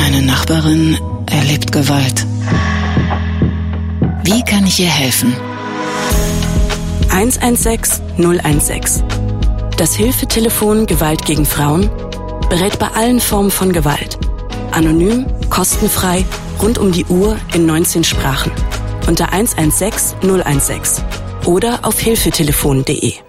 Meine Nachbarin erlebt Gewalt. Wie kann ich ihr helfen? 116 016. Das Hilfetelefon Gewalt gegen Frauen berät bei allen Formen von Gewalt. Anonym, kostenfrei, rund um die Uhr in 19 Sprachen. Unter 116 016 oder auf hilfetelefon.de.